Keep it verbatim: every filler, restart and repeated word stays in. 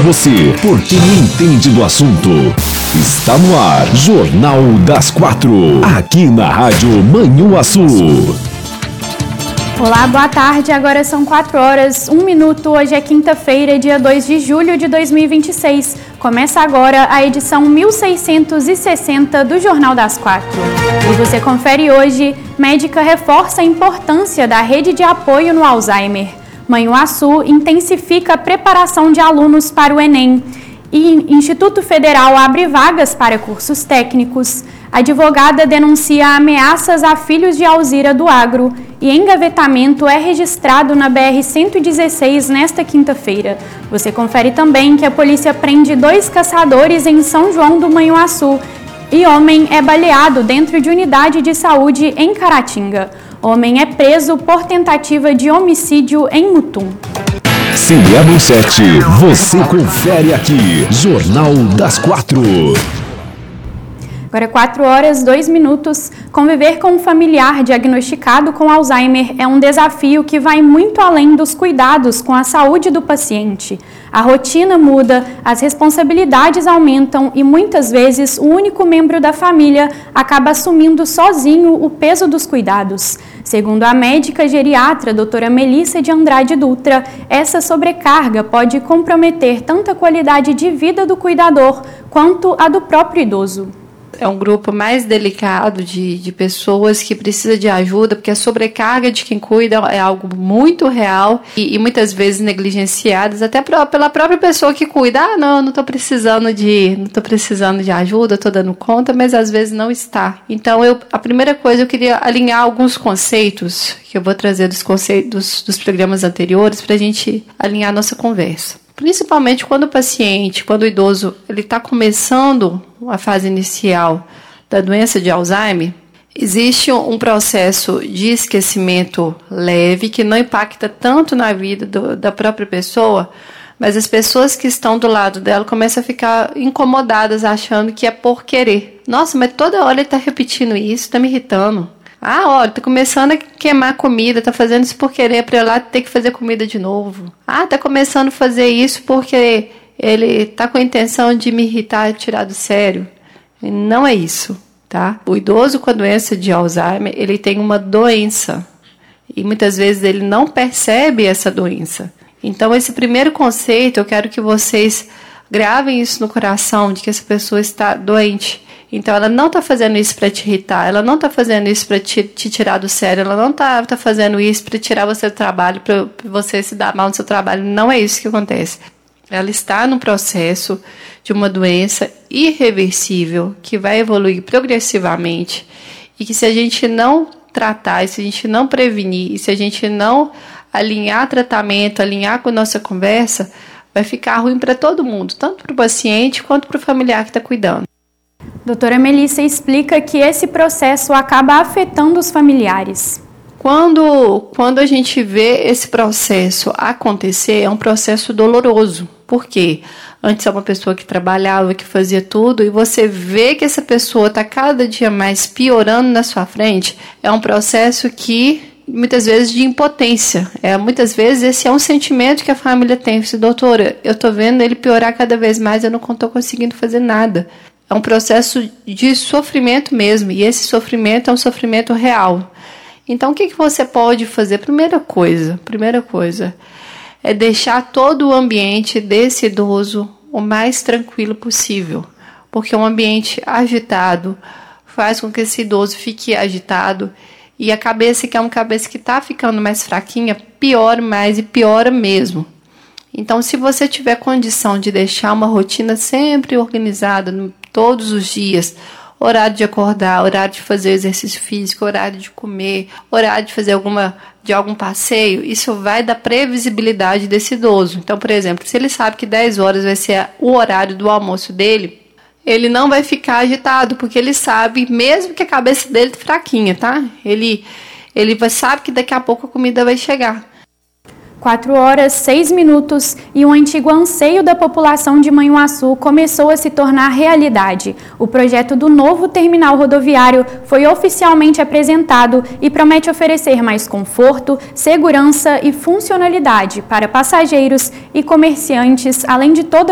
você, por quem entende do assunto. Está no ar, Jornal das Quatro, aqui na Rádio Manhuaçu. Olá, boa tarde. Agora são quatro horas, um minuto. Hoje é quinta-feira, dia dois de julho de dois mil e vinte e seis. Começa agora a edição mil seiscentos e sessenta do Jornal das Quatro. E você confere hoje: médica reforça a importância da rede de apoio no Alzheimer. Manhuaçu intensifica a preparação de alunos para o Enem. E Instituto Federal abre vagas para cursos técnicos. Advogada denuncia ameaças a filhos de Alzira do Agro. E engavetamento é registrado na B R cento e dezesseis nesta quinta-feira. Você confere também que a polícia prende dois caçadores em São João do Manhuaçu. E homem é baleado dentro de unidade de saúde em Caratinga. Homem é preso por tentativa de homicídio em Mutum. Se é manchete, você confere aqui, Jornal das Quatro. Agora, quatro horas, dois minutos. Conviver com um familiar diagnosticado com Alzheimer é um desafio que vai muito além dos cuidados com a saúde do paciente. A rotina muda, as responsabilidades aumentam e muitas vezes o único membro da família acaba assumindo sozinho o peso dos cuidados. Segundo a médica geriatra doutora Melissa de Andrade Dutra, essa sobrecarga pode comprometer tanto a qualidade de vida do cuidador quanto a do próprio idoso. É um grupo mais delicado de, de pessoas que precisa de ajuda, porque a sobrecarga de quem cuida é algo muito real e, e muitas vezes negligenciadas, até pra, pela própria pessoa que cuida. Ah, não, não estou precisando de, não tô precisando de ajuda, estou dando conta, mas às vezes não está. Então, eu, a primeira coisa, eu queria alinhar alguns conceitos, que eu vou trazer dos conceitos dos programas anteriores, para a gente alinhar a nossa conversa. Principalmente quando o paciente, quando o idoso, ele está começando a fase inicial da doença de Alzheimer, existe um processo de esquecimento leve que não impacta tanto na vida do, da própria pessoa, mas as pessoas que estão do lado dela começam a ficar incomodadas, achando que é por querer. Nossa, mas toda hora ele está repetindo isso, está me irritando. Ah, olha, tá começando a queimar comida, tá fazendo isso por querer para eu lá ter que fazer comida de novo. Ah, tá começando a fazer isso porque ele tá com a intenção de me irritar e tirar do sério. E não é isso, tá? O idoso com a doença de Alzheimer, ele tem uma doença. E muitas vezes ele não percebe essa doença. Então, esse primeiro conceito, eu quero que vocês gravem isso no coração, de que essa pessoa está doente. Então, ela não está fazendo isso para te irritar, ela não está fazendo isso para te, te tirar do sério, ela não está tá fazendo isso para tirar você do trabalho, para você se dar mal no seu trabalho. Não é isso que acontece. Ela está no processo de uma doença irreversível, que vai evoluir progressivamente, e que se a gente não tratar, se a gente não prevenir, e se a gente não alinhar tratamento, alinhar com a nossa conversa, vai ficar ruim para todo mundo, tanto para o paciente quanto para o familiar que está cuidando. Doutora Melissa explica que esse processo acaba afetando os familiares. Quando, quando a gente vê esse processo acontecer, é um processo doloroso. Por quê? Antes é uma pessoa que trabalhava, que fazia tudo, e você vê que essa pessoa está cada dia mais piorando na sua frente, é um processo que, muitas vezes, de impotência. É, muitas vezes esse é um sentimento que a família tem. Doutora, eu estou vendo ele piorar cada vez mais, eu não estou conseguindo fazer nada. É um processo de sofrimento mesmo, e esse sofrimento é um sofrimento real. Então, o que, que você pode fazer? Primeira coisa, primeira coisa, é deixar todo o ambiente desse idoso o mais tranquilo possível, porque um ambiente agitado faz com que esse idoso fique agitado, e a cabeça, que é uma cabeça que está ficando mais fraquinha, piora mais e piora mesmo. Então, se você tiver condição de deixar uma rotina sempre organizada, no, todos os dias, horário de acordar, horário de fazer exercício físico, horário de comer, horário de fazer alguma, de algum passeio, isso vai dar previsibilidade desse idoso. Então, por exemplo, se ele sabe que dez horas vai ser o horário do almoço dele, ele não vai ficar agitado, porque ele sabe, mesmo que a cabeça dele tá fraquinha, tá? Ele, ele sabe que daqui a pouco a comida vai chegar. quatro horas, seis minutos e um antigo anseio da população de Manhuaçu começou a se tornar realidade. O projeto do novo terminal rodoviário foi oficialmente apresentado e promete oferecer mais conforto, segurança e funcionalidade para passageiros e comerciantes, além de toda